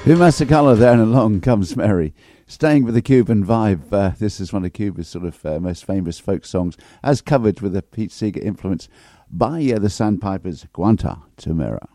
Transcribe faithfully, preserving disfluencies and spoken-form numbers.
Who Masakala there, and along comes Mary. Staying with the Cuban vibe, uh, this is one of Cuba's sort of uh, most famous folk songs, as covered with a Pete Seeger influence by uh, the Sandpipers, Guanta Tamera.